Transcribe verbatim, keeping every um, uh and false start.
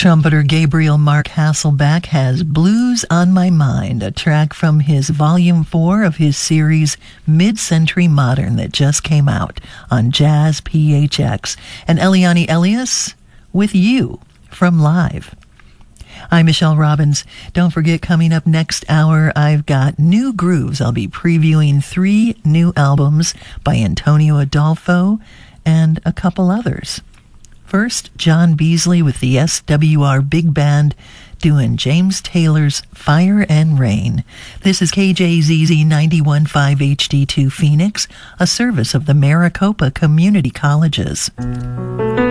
Trumpeter Gabriel Mark Hasselbeck has Blues on My Mind, a track from his Volume four of his series Mid-Century Modern that just came out on Jazz P H X. And Eliane Elias with You from Live. I'm Michelle Robbins. Don't forget, coming up next hour, I've got New Grooves. I'll be previewing three new albums by Antonio Adolfo and a couple others. First, John Beasley with the S W R Big Band doing James Taylor's Fire and Rain. This is K J Z Z ninety-one point five H D two Phoenix, a service of the Maricopa Community Colleges.